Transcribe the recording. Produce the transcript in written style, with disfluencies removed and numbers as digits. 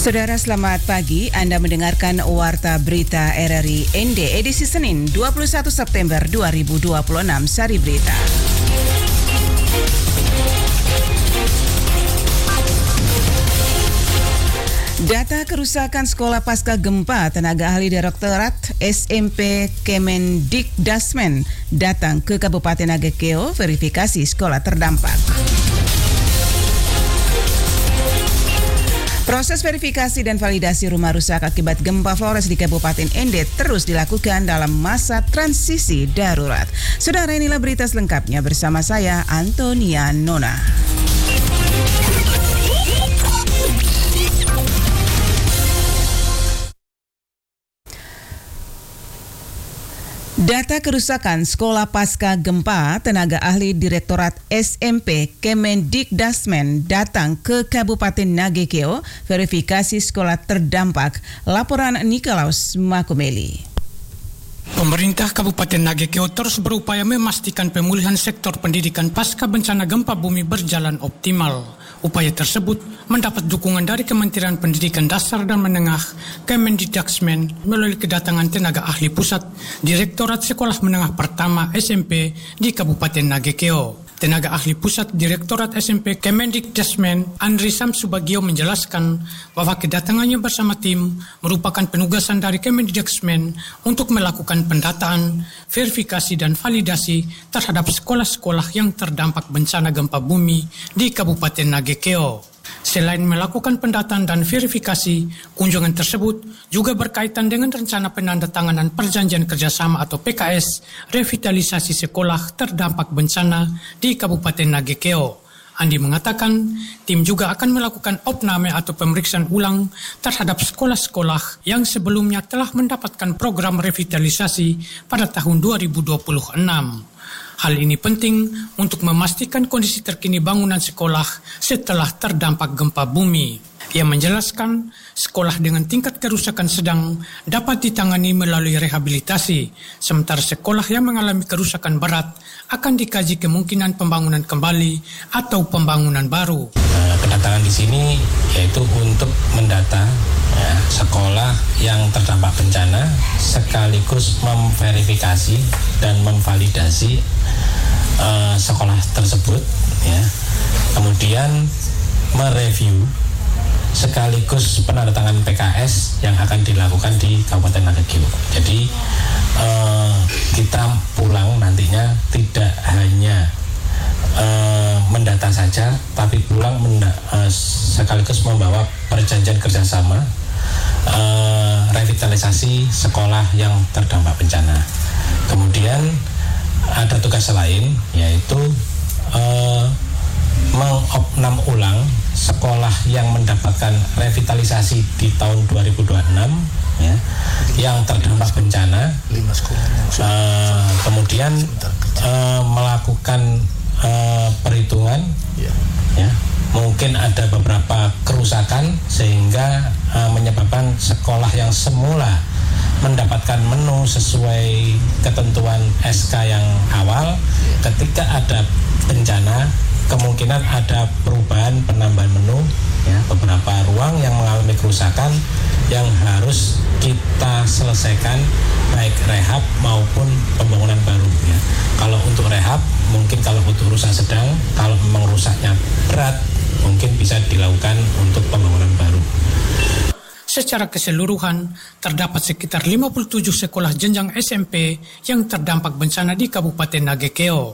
Saudara, selamat pagi. Anda mendengarkan Warta Berita RRI ND edisi Senin 21 September 2026. Sari Berita. Data kerusakan sekolah pasca gempa, tenaga ahli Direktorat SMP Kemendikdasmen datang ke Kabupaten Nagekeo verifikasi sekolah terdampak. Proses verifikasi dan validasi rumah rusak akibat gempa Flores di Kabupaten ND terus dilakukan dalam masa transisi darurat. Saudara, inilah berita selengkapnya bersama saya, Antonia Nona. Data kerusakan sekolah pasca gempa, tenaga ahli Direktorat SMP Kemendikdasmen datang ke Kabupaten Nagekeo verifikasi sekolah terdampak. Laporan Nikolaus Makumeli. Pemerintah Kabupaten Nagekeo terus berupaya memastikan pemulihan sektor pendidikan pasca bencana gempa bumi berjalan optimal. Upaya tersebut mendapat dukungan dari Kementerian Pendidikan Dasar dan Menengah, Kemendikdasmen, melalui kedatangan tenaga ahli pusat Direktorat Sekolah Menengah Pertama SMP di Kabupaten Nagekeo. Tenaga ahli pusat Direktorat SMP Kemendikdasmen, Andri Samsubagio, menjelaskan bahwa kedatangannya bersama tim merupakan penugasan dari Kemendikdasmen untuk melakukan pendataan, verifikasi dan validasi terhadap sekolah-sekolah yang terdampak bencana gempa bumi di Kabupaten Nagekeo. Selain melakukan pendataan dan verifikasi, kunjungan tersebut juga berkaitan dengan rencana penandatanganan perjanjian kerjasama atau PKS revitalisasi sekolah terdampak bencana di Kabupaten Nagekeo. Andi mengatakan, tim juga akan melakukan opname atau pemeriksaan ulang terhadap sekolah-sekolah yang sebelumnya telah mendapatkan program revitalisasi pada tahun 2026. Hal ini penting untuk memastikan kondisi terkini bangunan sekolah setelah terdampak gempa bumi. Ia menjelaskan, sekolah dengan tingkat kerusakan sedang dapat ditangani melalui rehabilitasi, sementara sekolah yang mengalami kerusakan berat akan dikaji kemungkinan pembangunan kembali atau pembangunan baru. Kedatangan di sini yaitu untuk mendata sekolah yang terdampak bencana sekaligus memverifikasi dan memvalidasi sekolah tersebut, kemudian mereview sekaligus penandatangan PKS yang akan dilakukan di Kabupaten Nagekeo. Jadi kita pulang nantinya tidak hanya mendata saja, tapi pulang sekaligus membawa perjanjian kerjasama revitalisasi sekolah yang terdampak bencana. Kemudian ada tugas lain, yaitu mengopnam ulang sekolah yang mendapatkan revitalisasi di tahun 2026 yang terdampak bencana. Kemudian melakukan perhitungan, mungkin ada beberapa kerusakan sehingga menyebabkan sekolah yang semula mendapatkan menu sesuai ketentuan SK yang awal, ketika ada bencana kemungkinan ada perubahan penambahan menu, beberapa ruang yang mengalami kerusakan yang harus kita selesaikan, baik rehab maupun pembangunan baru. Kalau untuk rehab, mungkin kalau untuk rusak sedang, kalau memang rusaknya berat, mungkin bisa dilakukan untuk pembangunan baru. Secara keseluruhan, terdapat sekitar 57 sekolah jenjang SMP yang terdampak bencana di Kabupaten Nagekeo.